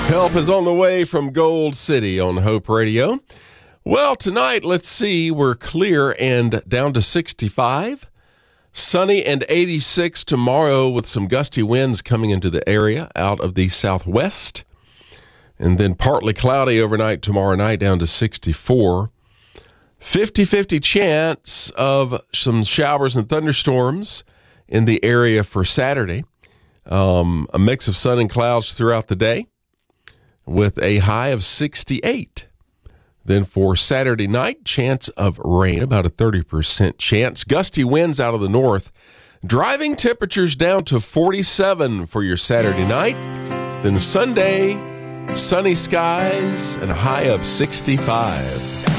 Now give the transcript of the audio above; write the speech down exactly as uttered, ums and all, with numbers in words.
Help is on the way from Gold City on Hope Radio. Well, tonight, let's see, we're clear and down to sixty-five. Sunny and eighty-six tomorrow with some gusty winds coming into the area out of the southwest. And then partly cloudy overnight tomorrow night down to sixty-four. fifty-fifty chance of some showers and thunderstorms in the area for Saturday. Um, a mix of sun and clouds throughout the day with a high of sixty-eight. Then for Saturday night, chance of rain, about a thirty percent chance. Gusty winds out of the north. Driving temperatures down to forty-seven for your Saturday night. Then Sunday, sunny skies and a high of sixty-five.